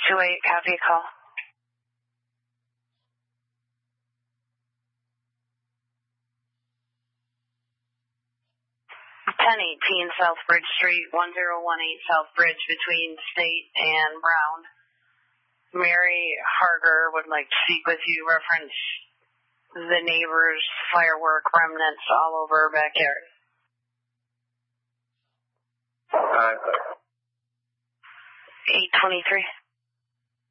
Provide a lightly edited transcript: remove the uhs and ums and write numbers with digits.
628, copy a call. South Bridge Street, 1018 South Bridge between State and Brown. Mary Harger would like to speak with you, reference the neighbors' firework remnants all over her backyard. 823.